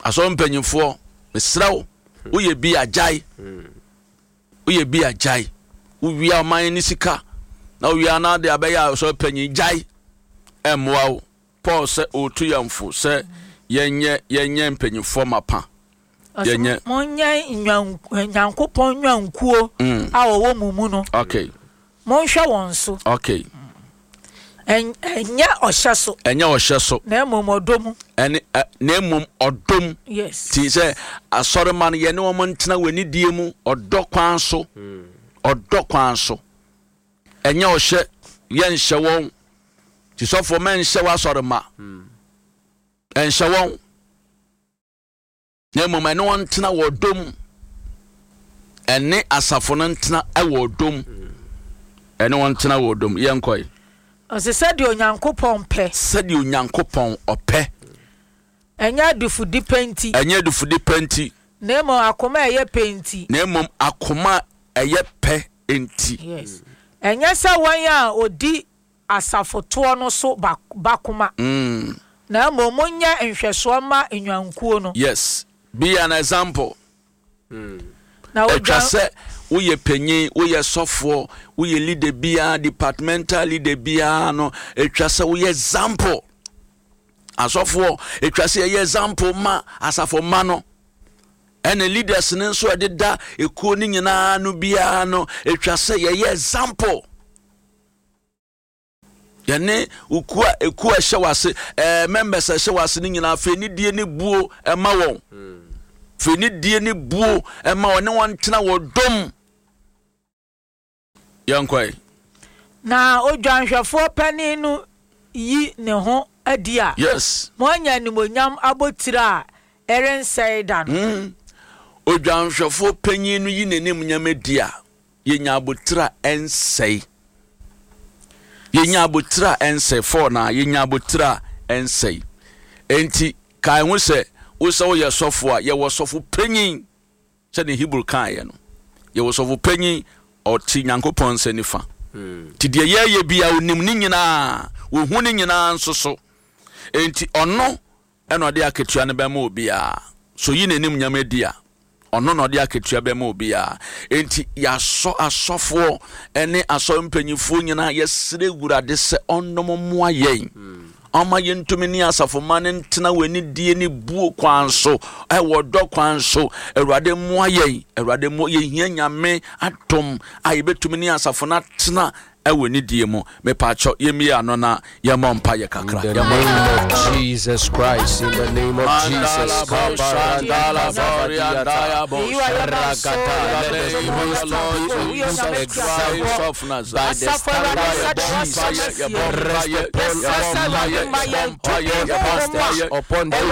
aso mpanyimfo mesrawo woye bi agyae woye bi agyae wia man ni sika na wia na de abeya aso panyin gyae emwa Paul se otu yamfo se yenye mpanyimfo mapa yenye monye nyankopon nwankuo a wo mumu no okay monhwe won so okay enya ohyeso na emom odom na emom odom yes ti se asore man ye ne wo ntena wani die mu odokwan so enya ohye ye nhye won ti so for men nhye wa asore ma enhye won na emom ene won ntena wo odom ene asafo no ntena wo odom ene won ntena wo odom ye nkoi Osesedi onyankopon ope. Enya dufudi penti. Nemo akoma eye penti. Nemo akoma eye pe enti. Yes. Enya se wan a odi asafoto no so bakoma. Na mo monya nhweso ma enwankuo no. Yes. Be an example. Na o Uye penye, uye sofo, uye leader bia, departmental leader bia, no, etwase uye example. Asofo, etwase ye example ma, asafo mano. Ene leaders nenso ededa, ekuo ni nyina no bia, no, etwase ye example. Yane, ekua shawase, members shawase ni nyina, fe ni die ni buo, mawon. Fini die ni buo ema wone wantena wodom yankwai na odwanhwefo pani no yi ne ho adia yes mo anya ni monyam abotira erensaidan odwanhwefo pani no yi nenem nyam adia yenya abotira ensai for na yenya abotira ensai enti kai hu se Usa ye sofo ye wo sofo panyin se ne Hebrew kan ye no ye wo sofo panyin o ti Nyankopon se nifa ti de ye bia onim ni nyina wo hu ni nyina nsoso enti ono eno de aketua ne be ma obia so yi nenim nyame dia ono no de aketua be ma obia enti ya so asofo ene aso mpanyifo nyina ye sire gurade se onnom mo ayen ama yentumi ni asafo man ntena wani die ni buo kwanso wodo kwanso Awurade mo ayen Awurade mo ye hia nyame atom ayebetumi ni asafo na tena wani die mo me pacho yemi anona ye mompa ye kakra in the name of Jesus Christ in the name of Jesus upon the